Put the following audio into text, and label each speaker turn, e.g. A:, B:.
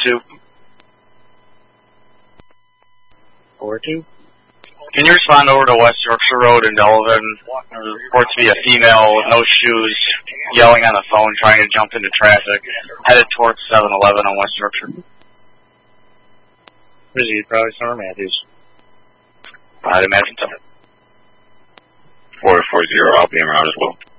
A: 4-2.
B: 4-2.
A: Can you respond over to West Yorkshire Road in Delavan? There reports to be a female with no shoes yelling on the phone trying to jump into traffic, headed towards 7-Eleven on West Yorkshire.
B: Proceed, probably Summer Matthews.
A: I'd imagine so.
C: 440, I'll be around as well.